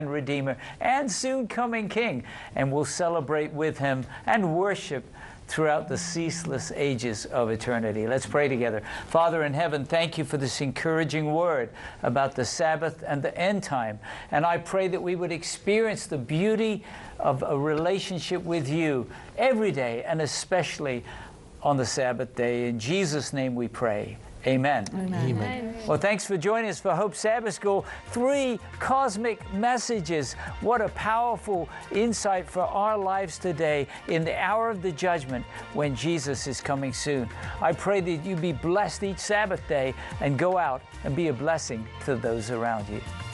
Redeemer and soon coming King, and we'll celebrate with him and worship throughout the ceaseless ages of eternity. Let's pray together. Father in heaven, thank you for this encouraging word about the Sabbath and the end time. And I pray that we would experience the beauty of a relationship with you every day, and especially on the Sabbath day. In Jesus' name we pray. Amen. Amen. Amen. Well, thanks for joining us for Hope Sabbath School. 3 cosmic messages. What a powerful insight for our lives today in the hour of the judgment when Jesus is coming soon. I pray that you be blessed each Sabbath day and go out and be a blessing to those around you.